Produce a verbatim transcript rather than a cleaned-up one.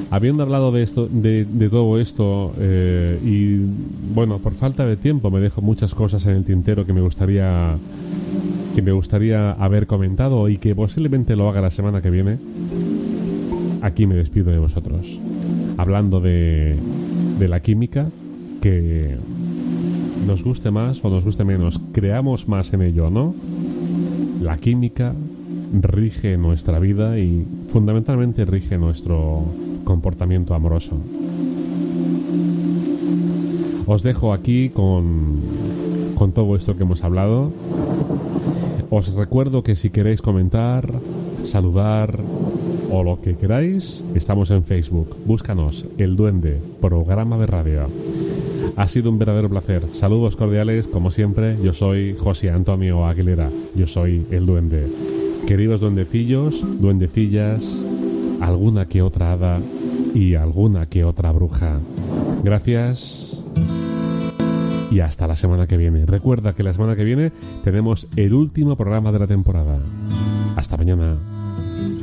Habiendo hablado de esto, de, de todo esto, eh, y bueno, por falta de tiempo me dejo muchas cosas en el tintero que me gustaría que me gustaría haber comentado y que posiblemente lo haga la semana que viene. Aquí me despido de vosotros, hablando de, de la química, que nos guste más o nos guste menos, creamos más en ello, ¿no? La química rige nuestra vida y fundamentalmente rige nuestro comportamiento amoroso. Os dejo aquí con, con todo esto que hemos hablado. Os recuerdo que si queréis comentar, saludar o lo que queráis, estamos en Facebook. Búscanos, El Duende, programa de radio. Ha sido un verdadero placer. Saludos cordiales, como siempre. Yo soy José Antonio Aguilera. Yo soy El Duende. Queridos duendecillos, duendecillas, alguna que otra hada y alguna que otra bruja. Gracias y hasta la semana que viene. Recuerda que la semana que viene tenemos el último programa de la temporada. Hasta mañana.